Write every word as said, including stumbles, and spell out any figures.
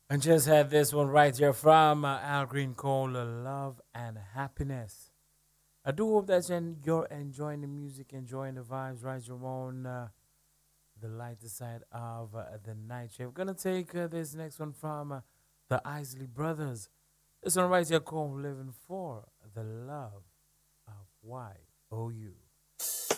And just had this one right here from uh, Al Green called uh, Love and Happiness. I do hope that you're you're enjoying the music, enjoying the vibes, right? You're on uh, the lighter side of uh, the night shift. Gonna take uh, this next one from uh, the Isley Brothers. This one right here called Living for the Love of Y O U.